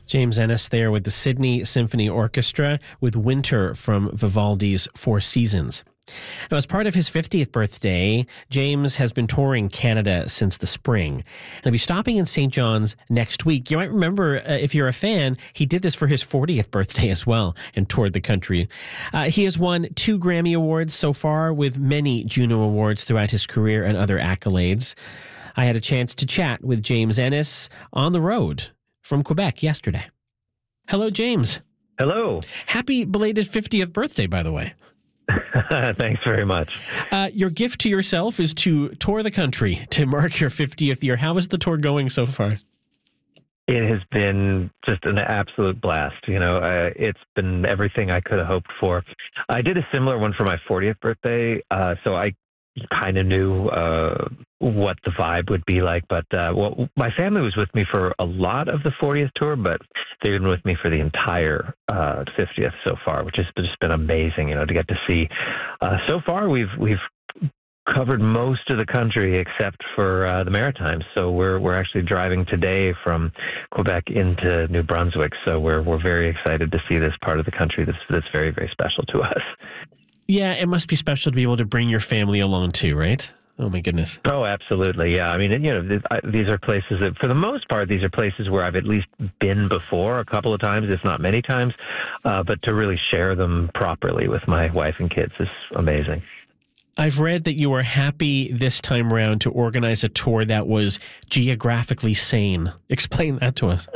James Ennis there with the Sydney Symphony Orchestra with Winter from Vivaldi's Four Seasons. Now, as part of his 50th birthday, James has been touring Canada since the spring. He'll be stopping in St. John's next week. You might remember, if you're a fan, he did this for his 40th birthday as well and toured the country. He has won 2 Grammy Awards so far, with many Juno Awards throughout his career and other accolades. I had a chance to chat with James Ennis on the road from Quebec yesterday. Hello, James. Hello. Happy belated 50th birthday, by the way. Thanks very much. Your gift to yourself is to tour the country to mark your 50th year. How is the tour going so far? It has been just an absolute blast. It's been everything I could have hoped for. I did a similar one for my 40th birthday, so I kind of knew what the vibe would be like. But my family was with me for a lot of the 40th tour, but they've been with me for the entire 50th so far, which has just been amazing, to get to see. So far, we've covered most of the country except for the Maritimes. So we're actually driving today from Quebec into New Brunswick. So we're very excited to see this part of the country that's very, very special to us. Yeah, it must be special to be able to bring your family along too, right? Oh, my goodness. Oh, absolutely. Yeah. I mean, these are places that, for the most part, these are places where I've at least been before a couple of times, if not many times. But to really share them properly with my wife and kids is amazing. I've read that you were happy this time around to organize a tour that was geographically sane. Explain that to us.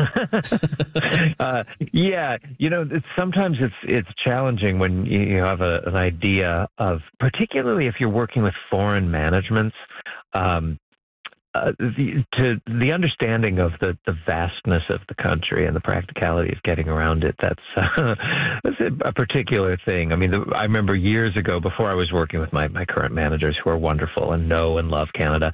Yeah, sometimes it's challenging when you have an idea of, particularly if you're working with foreign managements, the understanding of the vastness of the country and the practicality of getting around it. That's a particular thing. I mean, I remember years ago, before I was working with my current managers, who are wonderful and know and love Canada.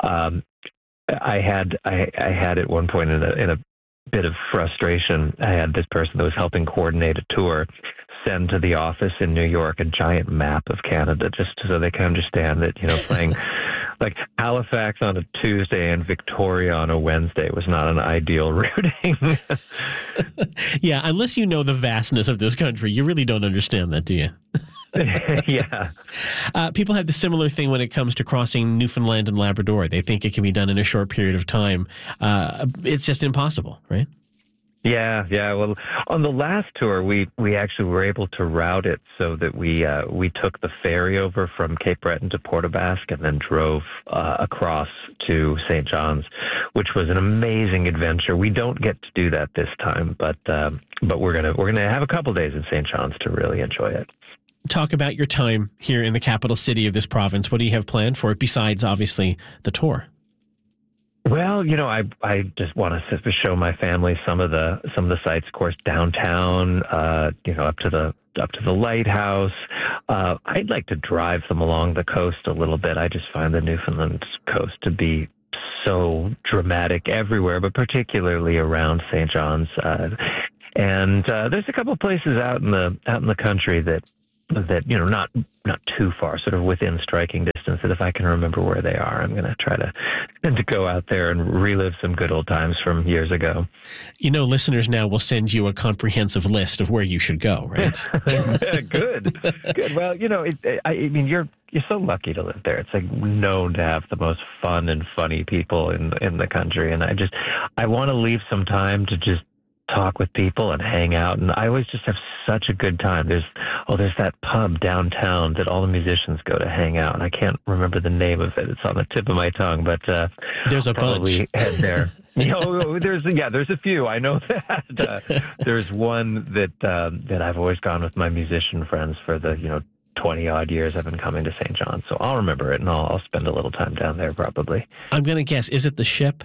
I had at one point in a bit of frustration. I had this person that was helping coordinate a tour send to the office in New York a giant map of Canada, just so they can understand that, playing like Halifax on a Tuesday and Victoria on a Wednesday was not an ideal routing. Yeah, unless you know the vastness of this country, you really don't understand that, do you? Yeah. People have the similar thing when it comes to crossing Newfoundland and Labrador. They think it can be done in a short period of time. It's just impossible, right? Yeah. Well, on the last tour, we actually were able to route it so that we took the ferry over from Cape Breton to Port aux Basques and then drove across to St. John's, which was an amazing adventure. We don't get to do that this time, but we're gonna have a couple days in St. John's to really enjoy it. Talk about your time here in the capital city of this province. What do you have planned for it besides, obviously, the tour? Well, I just want to show my family some of the sites, of course, downtown, up to the lighthouse. I'd like to drive them along the coast a little bit. I just find the Newfoundland coast to be so dramatic everywhere, but particularly around St. John's. And there's a couple of places out in the country that not too far, sort of within striking distance, that if I can remember where they are, I'm going to try to go out there and relive some good old times from years ago. Listeners now will send you a comprehensive list of where you should go, right? Good. Well, you're so lucky to live there. It's like known to have the most fun and funny people in the country, and I want to leave some time to just talk with people and hang out, and I always just have such a good time. There's that pub downtown that all the musicians go to hang out, and I can't remember the name of it. It's on the tip of my tongue, but there's a probably bunch. Head there. There's a few. I know that. There's one that I've always gone with my musician friends for the 20 odd years I've been coming to St. John's, so I'll remember it, and I'll spend a little time down there probably. I'm gonna guess, is it the Ship?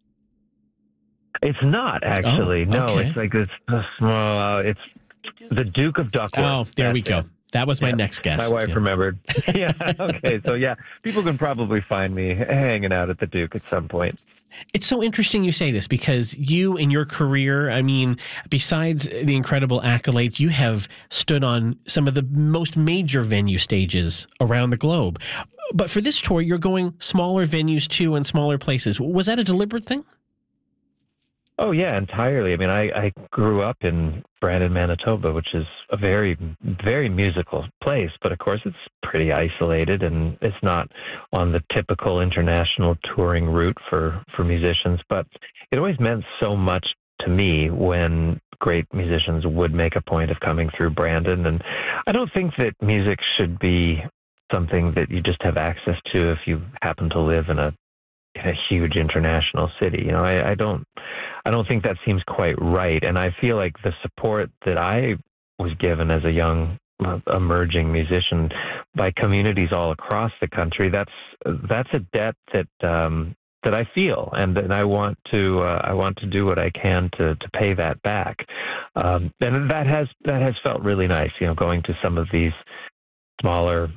It's not, actually. Oh, no, okay. it's like this small. It's the Duke of Duckworth. Oh, there we go. That was my next guess. My wife remembered. Yeah. Okay. So people can probably find me hanging out at the Duke at some point. It's so interesting you say this, because you, in your career, I mean, besides the incredible accolades, you have stood on some of the most major venue stages around the globe. But for this tour, you're going smaller venues too, and smaller places. Was that a deliberate thing? Oh yeah, entirely. I mean, I grew up in Brandon, Manitoba, which is a very, very musical place, but of course it's pretty isolated and it's not on the typical international touring route for musicians. But it always meant so much to me when great musicians would make a point of coming through Brandon. And I don't think that music should be something that you just have access to if you happen to live in a huge international city. You know, I don't think that seems quite right. And I feel like the support that I was given as a young emerging musician by communities all across the country, that's a debt that I feel, and I want to do what I can to pay that back. And that has felt really nice, you know, going to some of these smaller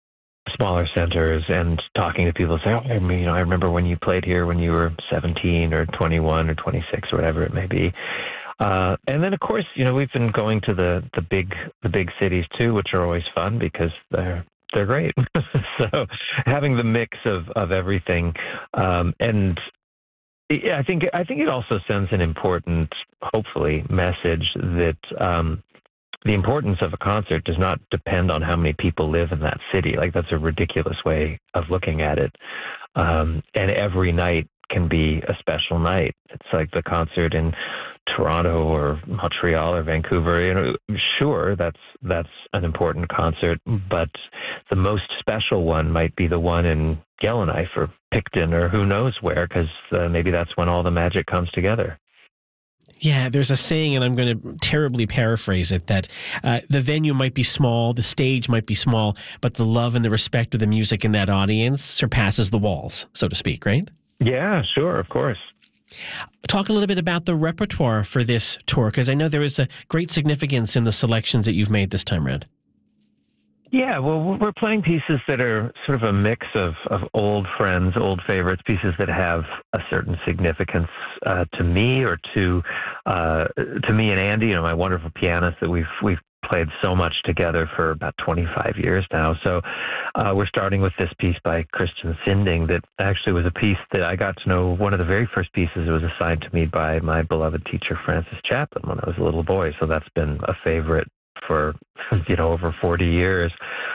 centers and talking to people, say, oh, I mean, you know, I remember when you played here when you were 17 or 21 or 26 or whatever it may be. And then, of course, you know, we've been going to the big cities too, which are always fun because they're great. So having the mix of everything, and I think it also sends an important, hopefully, message that the importance of a concert does not depend on how many people live in that city. Like, that's a ridiculous way of looking at it. And every night can be a special night. It's like the concert in Toronto or Montreal or Vancouver. You know, sure, that's an important concert, but the most special one might be the one in Yellowknife or Picton or who knows where, because maybe that's when all the magic comes together. Yeah, there's a saying, and I'm going to terribly paraphrase it, that the venue might be small, the stage might be small, but the love and the respect of the music in that audience surpasses the walls, so to speak, right? Yeah, sure, of course. Talk a little bit about the repertoire for this tour, because I know there is a great significance in the selections that you've made this time around. Yeah, well, we're playing pieces that are sort of a mix of old friends, old favorites, pieces that have a certain significance to me or to me and Andy, you know, my wonderful pianist that we've played so much together for about 25 years now. So we're starting with this piece by Christian Sinding that actually was a piece that I got to know, one of the very first pieces that was assigned to me by my beloved teacher, Francis Chaplin, when I was a little boy. So that's been a favorite for, you know, over 40 years.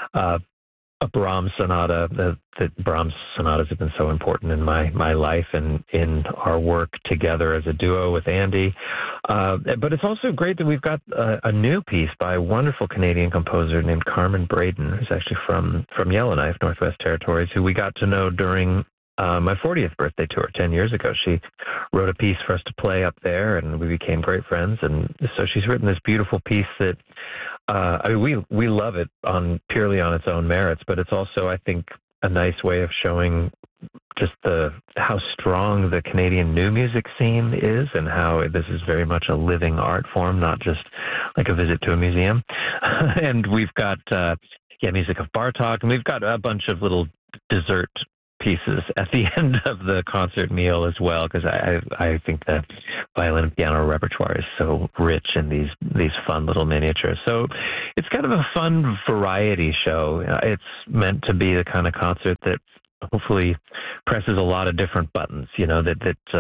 A Brahms sonata, that Brahms sonatas have been so important in my life and in our work together as a duo with Andy. But it's also great that we've got a new piece by a wonderful Canadian composer named Carmen Braden, who's actually from Yellowknife, Northwest Territories, who we got to know during my 40th birthday tour 10 years ago. She wrote a piece for us to play up there, and we became great friends. And so she's written this beautiful piece that I mean, we love it purely on its own merits, but it's also, I think, a nice way of showing just how strong the Canadian new music scene is, and how this is very much a living art form, not just like a visit to a museum. And we've got music of Bartók, and we've got a bunch of little dessert pieces at the end of the concert meal as well, because I think the violin and piano repertoire is so rich in these fun little miniatures. So it's kind of a fun variety show. It's meant to be the kind of concert that hopefully presses a lot of different buttons, you know,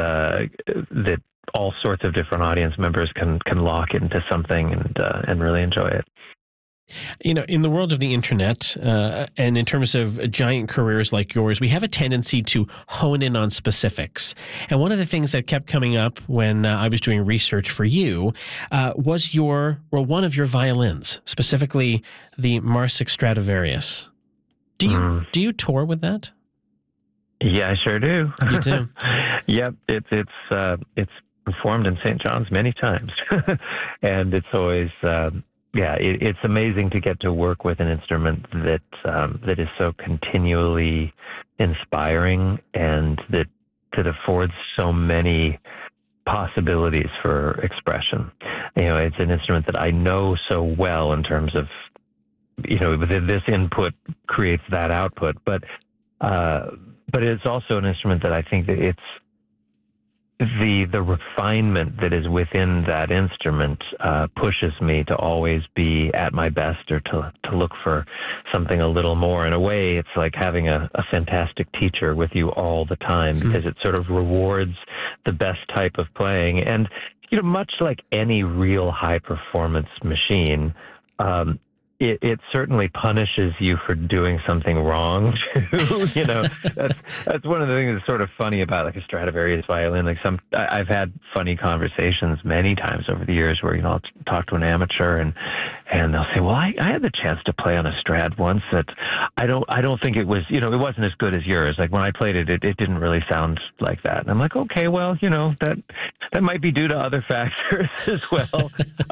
that all sorts of different audience members can lock into something and really enjoy it. You know, in the world of the internet, and in terms of giant careers like yours, we have a tendency to hone in on specifics. And one of the things that kept coming up when I was doing research for you was one of your violins, specifically the Marsic Stradivarius. Do you tour with that? Yeah, I sure do. You do? Yep, it's performed in St. John's many times, and it's always. It's amazing to get to work with an instrument that is so continually inspiring and that affords so many possibilities for expression. You know, it's an instrument that I know so well in terms of, you know, this input creates that output, but it's also an instrument that I think that the refinement that is within that instrument pushes me to always be at my best, or to look for something a little more. In a way, it's like having a fantastic teacher with you all the time, because it sort of rewards the best type of playing. And, much like any real high performance machine, it certainly punishes you for doing something wrong too. That's one of the things that's sort of funny about like a Stradivarius violin. Like I've had funny conversations many times over the years where I'll talk to an amateur and they'll say, "Well, I had the chance to play on a Strad once that I don't think it was it wasn't as good as yours. Like when I played it didn't really sound like that." And I'm like, "Okay, well, that might be due to other factors as well."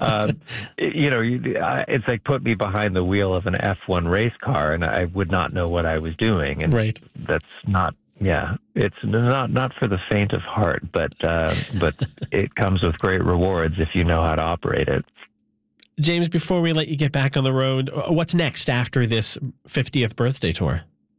It's like put me behind the wheel of an F1 race car and I would not know what I was doing. And right. That's not, it's not for the faint of heart, but it comes with great rewards if you know how to operate it. James, before we let you get back on the road, what's next after this 50th birthday tour?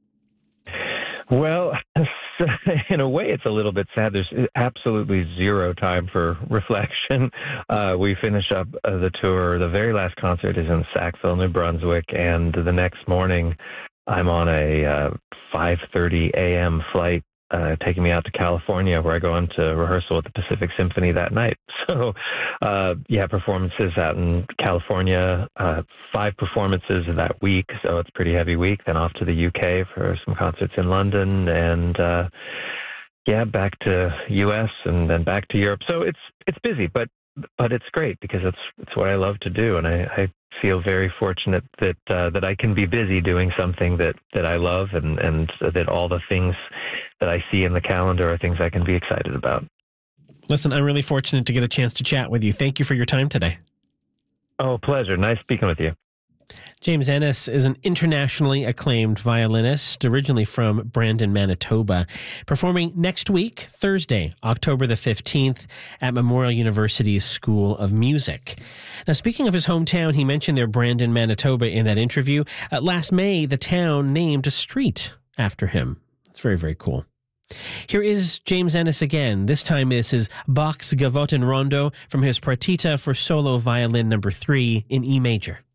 Well, in a way, it's a little bit sad. There's absolutely zero time for reflection. We finish up the tour. The very last concert is in Sackville, New Brunswick, and the next morning I'm on a 5:30 a.m. flight taking me out to California, where I go on to rehearsal with the Pacific Symphony that night. So, performances out in California, 5 performances that week. So it's a pretty heavy week. Then off to the UK for some concerts in London, and back to US and then back to Europe. So it's busy, but it's great because it's what I love to do, and I feel very fortunate that I can be busy doing something that I love, and that all the things that I see in the calendar are things I can be excited about. Listen, I'm really fortunate to get a chance to chat with you. Thank you for your time today. Oh, pleasure. Nice speaking with you. James Ennis is an internationally acclaimed violinist, originally from Brandon, Manitoba, performing next week, Thursday, October the 15th, at Memorial University's School of Music. Now, speaking of his hometown, he mentioned their Brandon, Manitoba in that interview. Last May, the town named a street after him. It's very, very cool. Here is James Ennis again. This time this is Bach's Gavotten Rondo from his Partita for Solo Violin No. 3 in E major.